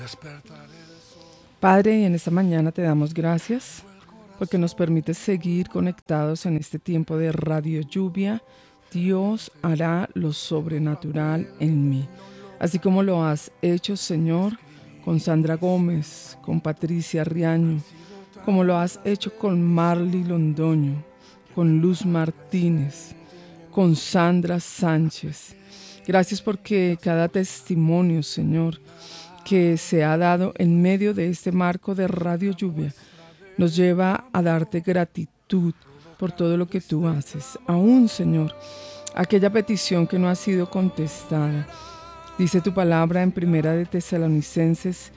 Padre, en esta mañana te damos gracias porque nos permites seguir conectados en este tiempo de Radio Lluvia. Dios hará lo sobrenatural en mí, así como lo has hecho, Señor, con Sandra Gómez, con Patricia Riaño, como lo has hecho con Marly Londoño, con Luz Martínez, con Sandra Sánchez. Gracias porque cada testimonio, Señor, que se ha dado en medio de este marco de Radio Lluvia, nos lleva a darte gratitud por todo lo que tú haces. Aún, Señor, aquella petición que no ha sido contestada. Dice tu palabra en Primera de Tesalonicenses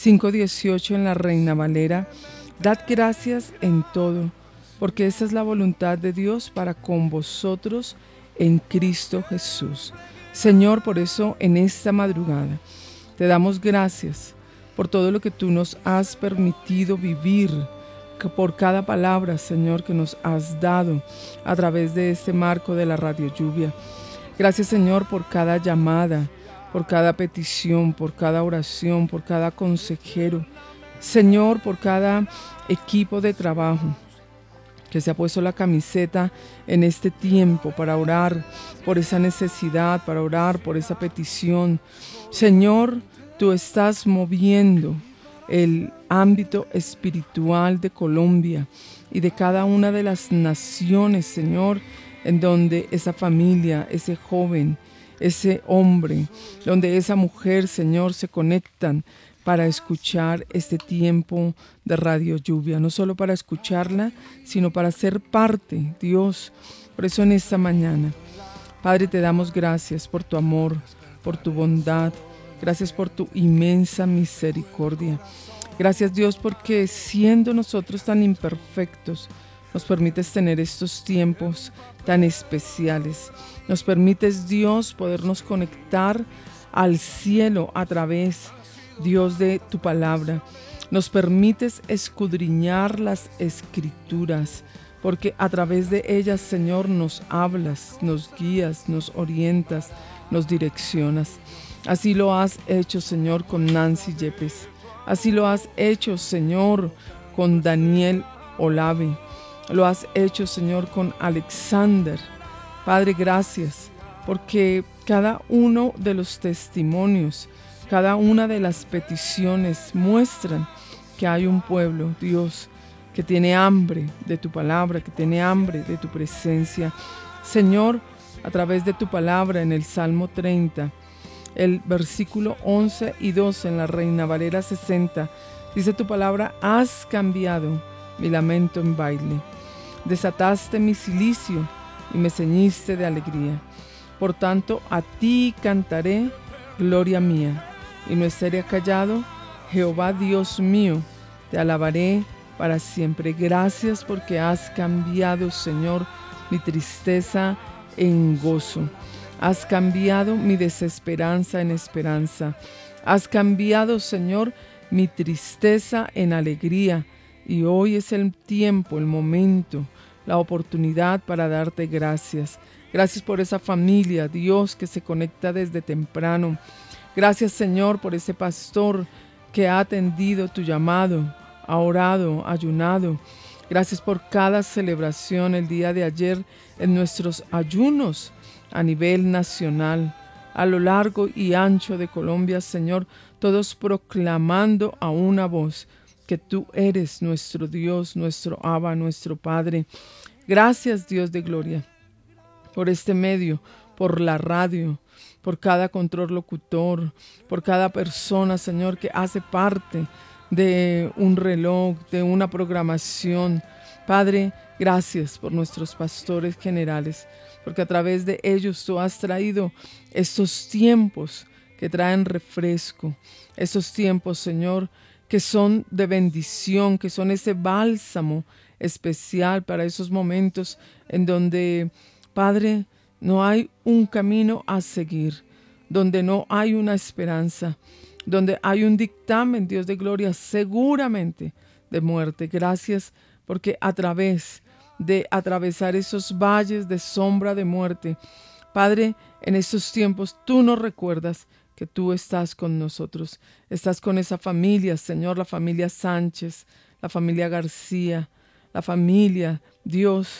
5:18 en la Reina Valera: dad gracias en todo, porque esa es la voluntad de Dios para con vosotros en Cristo Jesús. Señor, por eso en esta madrugada te damos gracias por todo lo que tú nos has permitido vivir, por cada palabra, Señor, que nos has dado a través de este marco de la Radio Lluvia. Gracias, Señor, por cada llamada, por cada petición, por cada oración, por cada consejero. Señor, por cada equipo de trabajo que se ha puesto la camiseta en este tiempo para orar por esa necesidad, para orar por esa petición. Señor, tú estás moviendo el ámbito espiritual de Colombia y de cada una de las naciones, Señor, en donde esa familia, ese joven, ese hombre, donde esa mujer, Señor, se conectan para escuchar este tiempo de Radio Lluvia, no solo para escucharla, sino para ser parte, Dios. Por eso en esta mañana, Padre, te damos gracias por tu amor, por tu bondad, gracias por tu inmensa misericordia. Gracias, Dios, porque siendo nosotros tan imperfectos, nos permites tener estos tiempos tan especiales. Nos permites, Dios, podernos conectar al cielo a través, Dios, de tu palabra. Nos permites escudriñar las escrituras, porque a través de ellas, Señor, nos hablas, nos guías, nos orientas, nos direccionas. Así lo has hecho, Señor, con Nancy Yepes. Así lo has hecho, Señor, con Daniel Olave. Lo has hecho, Señor, con Alexander. Padre, gracias, porque cada uno de los testimonios, cada una de las peticiones muestran que hay un pueblo, Dios, que tiene hambre de tu palabra, que tiene hambre de tu presencia. Señor, a través de tu palabra en el Salmo 30, el versículo 11 y 12 en la Reina Valera 60, dice tu palabra: has cambiado mi lamento en baile, desataste mi cilicio y me ceñiste de alegría. Por tanto, a ti cantaré, gloria mía, y no estaré callado. Jehová Dios mío, te alabaré para siempre. Gracias porque has cambiado, Señor, mi tristeza en gozo. Has cambiado mi desesperanza en esperanza. Has cambiado, Señor, mi tristeza en alegría. Y hoy es el tiempo, el momento, la oportunidad para darte gracias. Gracias por esa familia, Dios, que se conecta desde temprano. Gracias, Señor, por ese pastor que ha atendido tu llamado, ha orado, ayunado. Gracias por cada celebración el día de ayer en nuestros ayunos a nivel nacional, a lo largo y ancho de Colombia, Señor, todos proclamando a una voz que tú eres nuestro Dios, nuestro Abba, nuestro Padre. Gracias, Dios de gloria, por este medio, por la radio, por cada control locutor, por cada persona, Señor, que hace parte de un reloj, de una programación. Padre, gracias por nuestros pastores generales, porque a través de ellos tú has traído estos tiempos que traen refresco, estos tiempos, Señor, que son de bendición, que son ese bálsamo especial para esos momentos en donde, Padre, no hay un camino a seguir, donde no hay una esperanza, donde hay un dictamen, Dios de gloria, seguramente de muerte. Gracias porque a través de atravesar esos valles de sombra de muerte, Padre, en estos tiempos tú nos recuerdas que tú estás con nosotros. Estás con esa familia, Señor, la familia Sánchez, la familia García, la familia, Dios,